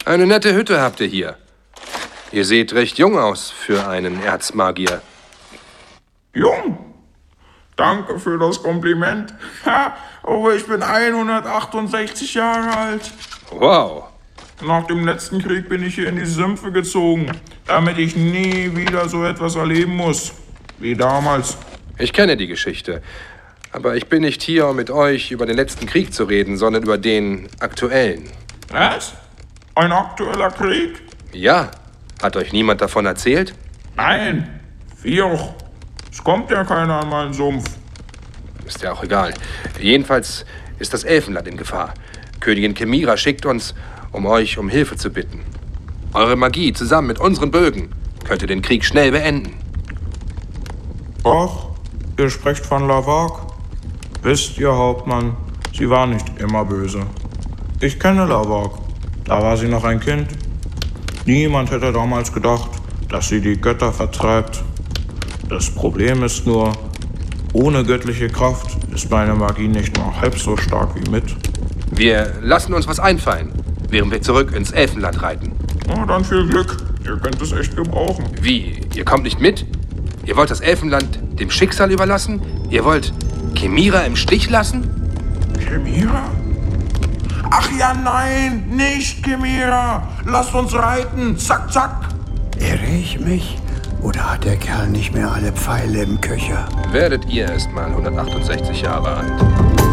Eine nette Hütte habt ihr hier. Ihr seht recht jung aus für einen Erzmagier. Jung? Danke für das Kompliment. Aber ich bin 168 Jahre alt. Wow. Nach dem letzten Krieg bin ich hier in die Sümpfe gezogen, damit ich nie wieder so etwas erleben muss, wie damals. Ich kenne die Geschichte. Aber ich bin nicht hier, um mit euch über den letzten Krieg zu reden, sondern über den aktuellen. Was? Ein aktueller Krieg? Ja. Hat euch niemand davon erzählt? Nein. Vioch. Es kommt ja keiner an meinen Sumpf. Ist ja auch egal. Jedenfalls ist das Elfenland in Gefahr. Königin Kemira schickt uns, um euch um Hilfe zu bitten. Eure Magie zusammen mit unseren Bögen könnte den Krieg schnell beenden. Ach, ihr sprecht von Lavag. Wisst ihr, Hauptmann, sie war nicht immer böse. Ich kenne Lavag. Da war sie noch ein Kind. Niemand hätte damals gedacht, dass sie die Götter vertreibt. Das Problem ist nur, ohne göttliche Kraft ist meine Magie nicht mal halb so stark wie mit. Wir lassen uns was einfallen, während wir zurück ins Elfenland reiten. Na, dann viel Glück. Ihr könnt es echt gebrauchen. Wie? Ihr kommt nicht mit? Ihr wollt das Elfenland dem Schicksal überlassen? Ihr wollt Kemira im Stich lassen? Kemira? Ach ja, nein, nicht Kemira. Lasst uns reiten. Zack, zack. Irre ich mich? Oder hat der Kerl nicht mehr alle Pfeile im Köcher? Werdet ihr erst mal 168 Jahre alt.